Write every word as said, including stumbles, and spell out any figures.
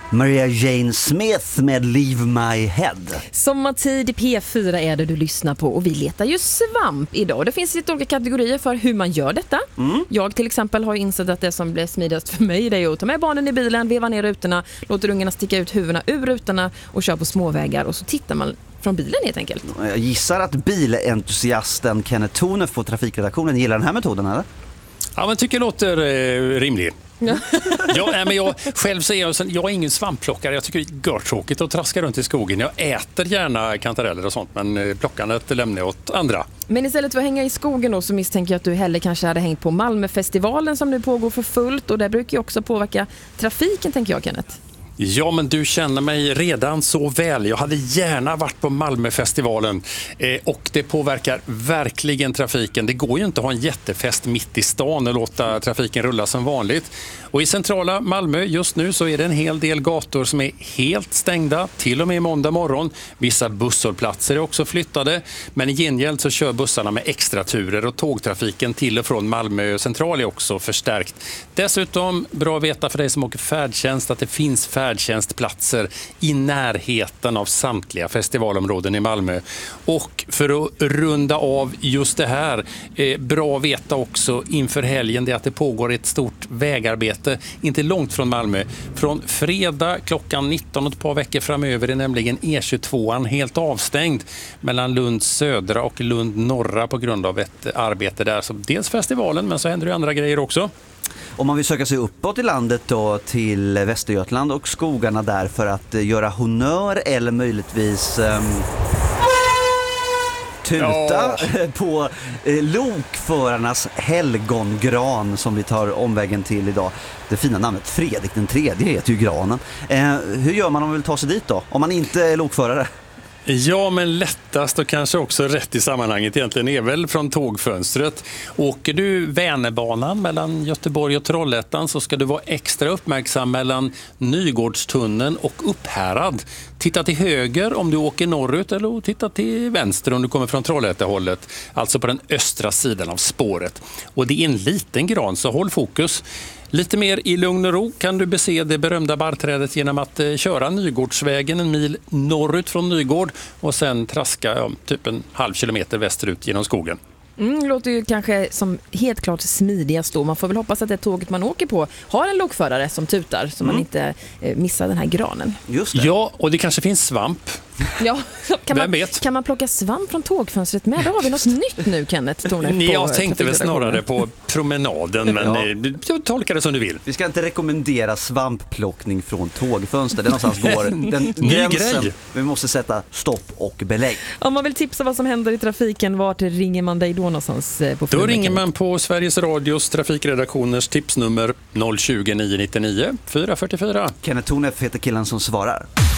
Maria Jane Smith med Leave My Head. Sommartid i P fyra är det du lyssnar på och vi letar ju svamp idag. Det finns lite olika kategorier för hur man gör detta. Mm. Jag till exempel har insett att det som blir smidigast för mig det är att ta med barnen i bilen, veva ner rutorna, låter ungarna sticka ut huvudena ur rutorna och köra på småvägar och så tittar man från bilen helt enkelt. Jag gissar att bilentusiasten Kenneth Tonef på trafikredaktionen gillar den här metoden, eller? Ja, men tycker det låter eh, rimligt. Ja. ja, men jag själv säger jag, jag är ingen svampplockare. Jag tycker det är görtråkigt att traska runt i skogen. Jag äter gärna kantareller och sånt, men plockandet lämnar jag åt andra. Men istället för att hänga i skogen då, så misstänker jag att du hellre kanske hade hängt på Malmöfestivalen som nu pågår för fullt, och det brukar ju också påverka trafiken, tänker jag, Kenneth. Ja, men du känner mig redan så väl. Jag hade gärna varit på Malmöfestivalen eh, och det påverkar verkligen trafiken. Det går ju inte att ha en jättefest mitt i stan och låta trafiken rulla som vanligt. Och i centrala Malmö just nu så är det en hel del gator som är helt stängda, till och med måndag morgon. Vissa busshållplatser är också flyttade, men i gengäld så kör bussarna med extra turer och tågtrafiken till och från Malmö central är också förstärkt. Dessutom, bra att veta för dig som åker färdtjänst, att det finns färdtjänstplatser i närheten av samtliga festivalområden i Malmö. Och för att runda av just det här, eh, bra att veta också inför helgen det att det pågår ett stort vägarbete inte långt från Malmö. Från fredag klockan nitton och ett par veckor framöver är nämligen E tjugotvåan helt avstängd mellan Lund södra och Lund norra på grund av ett arbete där. Så dels festivalen, men så händer det andra grejer också. Om man vill söka sig uppåt i landet då till Västergötland och skogarna där för att göra honör eller möjligtvis um, tuta ja. på eh, lokförarnas helgongran som vi tar omvägen till idag. Det fina namnet Fredrik den tredje heter ju granen. Eh, hur gör man om man vill ta sig dit då? Om man inte är lokförare? Ja, men lättast och kanske också rätt i sammanhanget egentligen är väl från tågfönstret. Åker du Vänerbanan mellan Göteborg och Trollhättan så ska du vara extra uppmärksam mellan Nygårdstunneln och Upphärad. Titta till höger om du åker norrut eller titta till vänster om du kommer från Trollhättehållet. Alltså på den östra sidan av spåret. Och det är en liten gran så håll fokus. Lite mer i lugn och ro kan du bese det berömda barrträdet genom att eh, köra Nygårdsvägen en mil norrut från Nygård och sen traska ja, typ en halv kilometer västerut genom skogen. Mm, låter ju kanske som helt klart smidigast då. Man får väl hoppas att det tåget man åker på har en lokförare som tutar så mm. man inte eh, missar den här granen. Just det. Ja, och det kanske finns svamp. Ja, kan Vem man, vet? kan man plocka svamp från tågfönstret med? Då har vi något nytt nu, Kenneth. Nej, jag tänkte väl snarare på promenaden, men ja. du tolkar det som du vill. Vi ska inte rekommendera svampplockning från tågfönster. Det någonstans går den Ny gränsen. grej. Vi måste sätta stopp och belägg. Om man vill tipsa vad som händer i trafiken, vart ringer man dig då någonstans? På då ringer man på Sveriges Radios trafikredaktioners tipsnummer noll tjugo, nio nittionio, fyra fyrtiofyra. Kenneth Tonef heter killen som svarar.